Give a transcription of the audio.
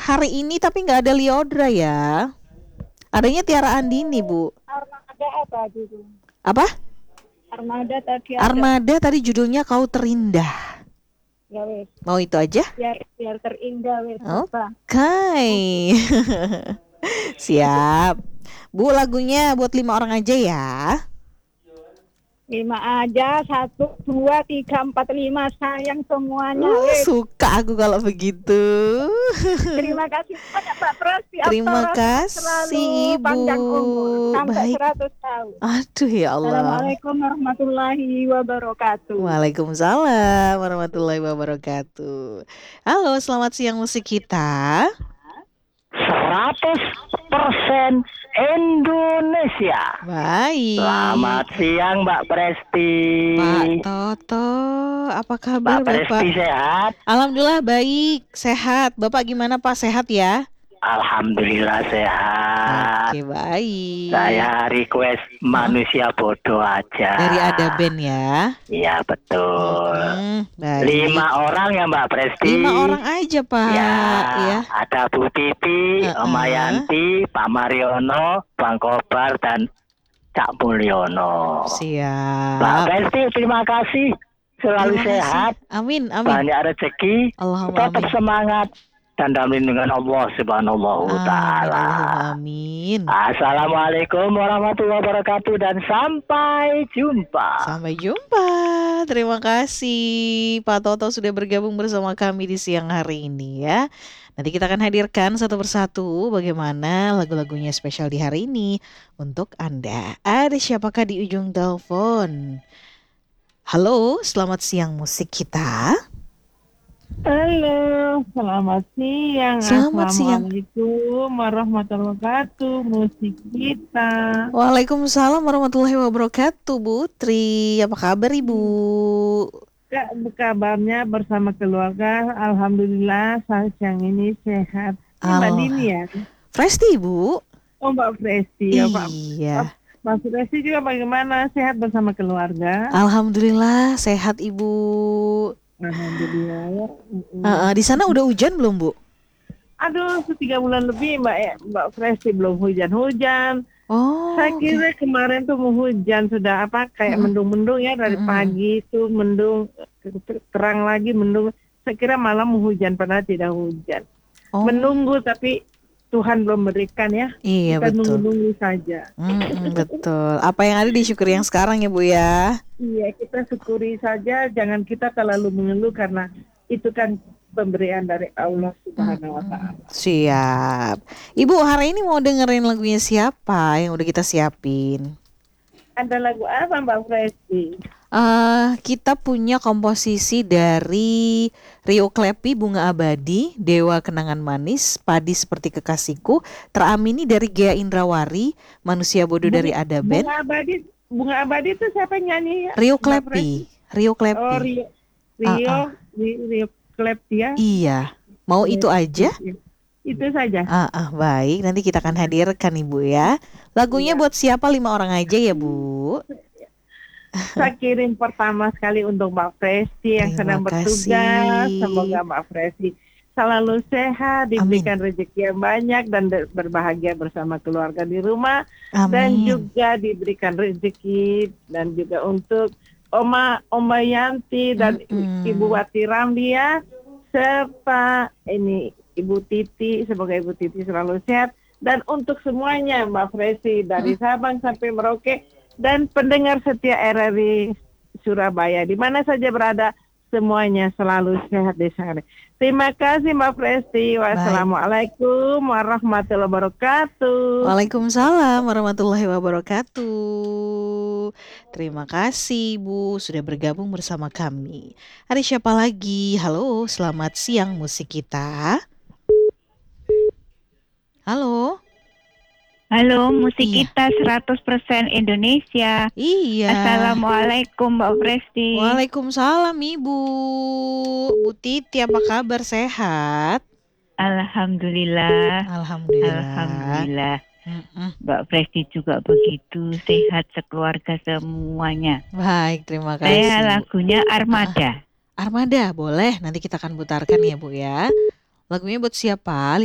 hari ini tapi nggak ada Liodra ya. Adanya Tiara Andini, Bu. Armada apa dulu? Apa? Armada tadi ada. Armada tadi judulnya Kau Terindah. Ya wes. Mau itu aja? Biar terindah wes. Oke. Siap. Bu, lagunya buat 5 orang aja ya. 5 aja, 1, 2, 3, 4, 5 sayang semuanya. Suka aku kalau begitu. Terima kasih banyak Mbak Presti. Terima kasih Ibu. Panjang umur sampai Baik. 100 tahun. Aduh ya Allah. Assalamualaikum warahmatullahi wabarakatuh. Waalaikumsalam warahmatullahi wabarakatuh. Halo, selamat siang musik kita. 100% Indonesia. Baik. Selamat siang Mbak Presti. Pak Toto, apa kabar Mbak Presti sehat? Alhamdulillah baik, sehat. Bapak gimana Pak, sehat ya? Alhamdulillah sehat. Oke, baik. Saya request manusia bodoh aja. Dari Ada Band ya? Iya betul. Baik. 5 orang ya Mbak Presti. 5 orang aja Pak. Ya. Ada Bu Titi, Oma Yanti, Pak Mariono, Bang Kobar dan Cak Mulyono. Siap. Mbak Presti terima kasih. Selalu sehat. Amin, amin. Banyak rezeki. Allahumma Tetap amin. Semangat dan dalam lindungan Allah Subhanahu wa taala. Amin. Assalamualaikum warahmatullahi wabarakatuh dan sampai jumpa. Sampai jumpa. Terima kasih Pak Toto sudah bergabung bersama kami di siang hari ini ya. Nanti kita akan hadirkan satu persatu bagaimana lagu-lagunya spesial di hari ini untuk Anda. Ada siapakah di ujung telepon? Halo, selamat siang musik kita. Halo, selamat siang. Selamat siang. Assalamualaikum warahmatullahi wabarakatuh. Musik kita. Waalaikumsalam warahmatullahi wabarakatuh, Bu Tri. Apa kabar Ibu? Kabarnya bersama keluarga. Alhamdulillah siang ini sehat. Mbak Dini ya? Presti, Bu. Oh, Mbak Presti. Iya. Mbak Presti juga bagaimana? Sehat bersama keluarga? Alhamdulillah sehat Ibu. Alhamdulillah ya. Di sana udah hujan belum Bu? Aduh, 3 bulan lebih Mbak Presti belum hujan-hujan. Oh. Saya kira kemarin tuh mau hujan sudah kayak mendung-mendung ya dari pagi itu mendung terang lagi mendung. Saya kira malam mau hujan padahal tidak hujan. Menunggu tapi Tuhan belum berikan ya. Iya, kita betul. nunggu saja. Betul. Apa yang ada disyukuri yang sekarang ya Bu ya. Iya, kita syukuri saja. Jangan kita terlalu mengeluh karena itu kan pemberian dari Allah Subhanahu wa taala. Siap. Ibu hari ini mau dengerin lagunya siapa yang udah kita siapin? Ada lagu apa Mbak Presti? Kita punya komposisi dari Rio Klepi, Bunga Abadi, Dewa Kenangan Manis, Padi Seperti Kekasihku, Teramini dari Gea Indrawari, Manusia Bodoh dari Ada Band. Bunga Abadi itu siapa nyanyi? Rio Klepi. Oh, Rio Klepi ya? Iya. Mau itu aja? Itu saja. Baik, nanti kita akan hadirkan Ibu ya. Lagunya buat siapa? 5 orang aja ya Bu. Saya kirim pertama sekali untuk Mbak Presti yang sedang bertugas. Semoga Mbak Presti selalu sehat, diberikan rezeki yang banyak dan berbahagia bersama keluarga di rumah. Dan juga diberikan rezeki dan juga untuk Oma Yanti dan Ibu Wati Ramlia serta Ibu Titi, semoga Ibu Titi selalu sehat. Dan untuk semuanya Mbak Presti dari Sabang sampai Merauke dan pendengar setia RRI Surabaya di mana saja berada semuanya selalu sehat di sana. Terima kasih Mbak Presti. Wassalamualaikum warahmatullahi wabarakatuh. Waalaikumsalam warahmatullahi wabarakatuh. Terima kasih Bu sudah bergabung bersama kami. Ada siapa lagi? Halo, selamat siang musik kita. Halo. Halo, musik kita 100% Indonesia. Iya. Assalamualaikum Mbak Presti. Waalaikumsalam Ibu. Bu Titi apa kabar, sehat? Alhamdulillah. Mbak Presti juga begitu, sehat sekeluarga semuanya. Baik, terima kasih. Saya lagunya Armada. Armada, boleh. Nanti kita akan putarkan ya Bu ya. Lagunya buat siapa?